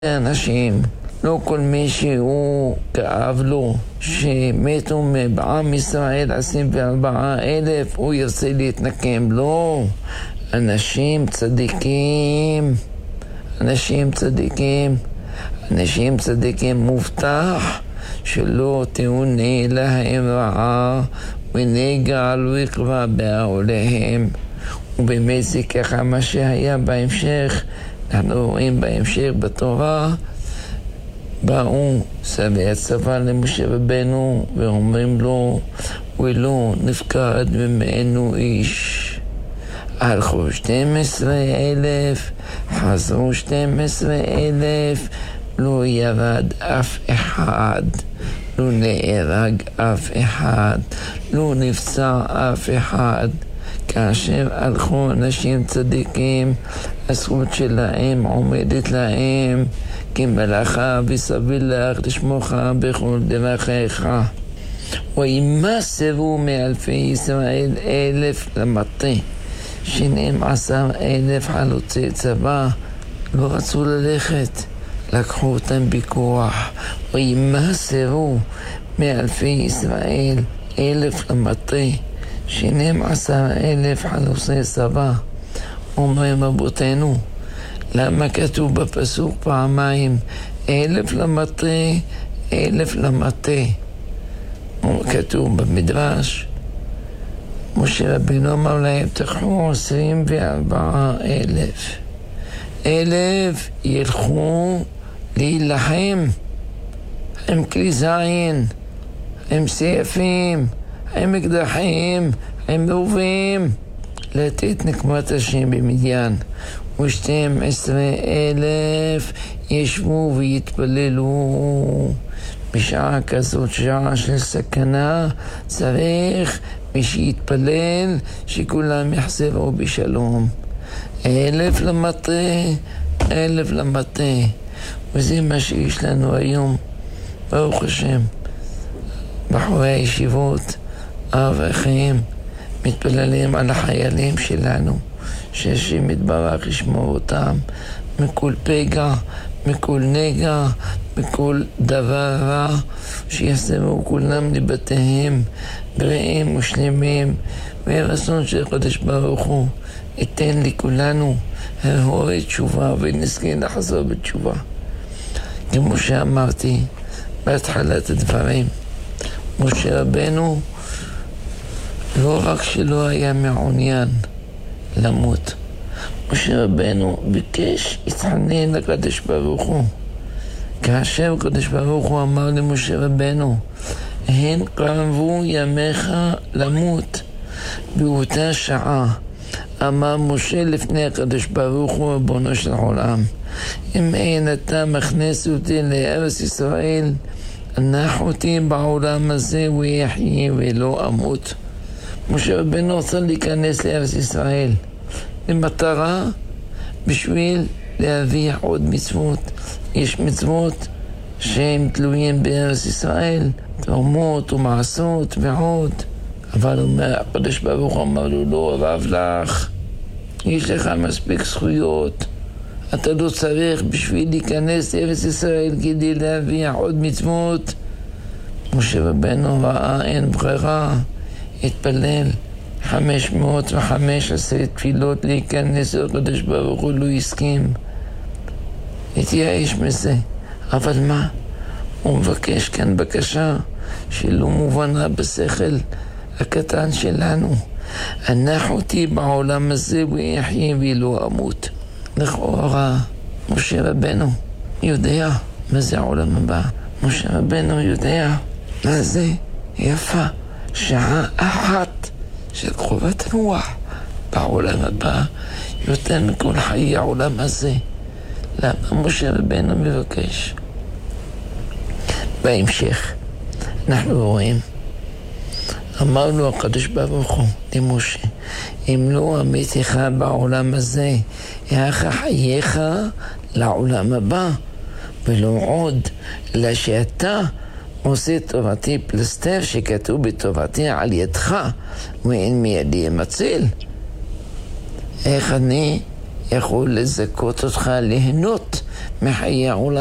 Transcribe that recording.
אנשים, לא כל מי שהוא כאב לו שמתו בעם ישראל 24,000 הוא ירצה להתנקם. לא, אנשים צדיקים, אנשים צדיקים מובטח שלא תאונה להם רעה ונגע לא יקרא בעולהם. ובאמת זה ככה מה שהיה בהמשך. אנחנו רואים בהמשך בתורה, באו שרי הצבא למשה רבנו ואומרים לו, ולא נפקד ממנו איש. הלכו 12,000, חזרו 12,000, לא ירד אף אחד, לא נהרג אף אחד, לא נפצע אף אחד. כאשר הלכו אנשים צדיקים, הזכות שלהם עומדת להם כמלאכה, וסביר לך לשמוך בכל דרכיך. וימסרו מאלפי ישראל 1,000 למטה. 12,000 חלוצי צבא לא רצו ללכת, לקחו אותם בכוח. וימסרו מאלפי ישראל 1,000 למטה. 12,000 חלוצי צבא. אומרים רבותינו, למה כתוב בפסוק פעמיים 1,000 למטה, 1,000 למטה? כתוב במדרש, משה רבנו אמר להם, תקחו 24,000. 1,000 ילכו להילחם עם כלי זין, עם סייפים, עם אקדחים, עם רובים, לתת נקמת השם במדיין. ו12,000 ישבו ויתפללו. בשעה כזאת, שעה של סכנה, צריך מי שיתפלל שכולם יחזרו בשלום. 1,000 למטה, 1,000 למטה. וזה מה שיש לנו היום, ברוך השם. בחורי הישיבות, האברכים, מתפללים על החיילים שלנו, שהשם יתברך ישמור אותם מכל פגע, מכל נגע, מכל דבר רע, שיחזרו כולם לבתיהם בריאים ושלמים. ורצון של הקדוש ברוך הוא ייתן לכולנו הרהורי תשובה ונזכה לחזור בתשובה. כמו שאמרתי בהתחלת הדברים, משה רבנו לא רק שלא היה מעוניין למות, משה רבנו ביקש, התחנן לקדוש ברוך הוא. כאשר הקדוש ברוך הוא אמר למשה רבנו, הן קרבו ימיך למות, באותה שעה אמר משה לפני הקדוש ברוך הוא, ריבונו של עולם, אם אין אתה מכניס אותי לארץ ישראל, הנח אותי בעולם הזה ויחיה ולא אמות. משה רבנו רוצה להיכנס לארץ ישראל במטרה בשביל להביא עוד מצוות. יש מצוות שהם תלויים בארץ ישראל, תרומות ומעשות ועוד. אבל הקדוש ברוך הוא אמר לו, לא רב לך, יש לך מספיק זכויות, אתה לא צריך בשביל להיכנס לארץ ישראל כדי להביא עוד מצוות. משה רבנו ראה אין ברירה, התפלל 515 תפילות להיכנס, הקדוש ברוך הוא לא הסכים, התייאש מזה. אבל מה? הוא מבקש כאן בקשה שלא מובנה בשכל הקטן שלנו, הנח אותי בעולם הזה ויחיה ולא אמות. לכאורה משה רבנו יודע מה זה העולם הבא, משה רבנו יודע מה זה יפה שעה אחת של חובת רוח בעולם הבא יותר מכל חיי העולם הזה. למה משה רבנו מבקש? בהמשך אנחנו רואים, אמר לו הקדוש ברוך הוא למשה, אם לא אמיתך בעולם הזה, איך חייך לעולם הבא, ולא עוד, אלא שאתה עושה תורתי פלסטר שכתוב בתורתי על ידך, ואין מידי מציל. איך אני יכול לזכות אותך ליהנות מחיי העולם.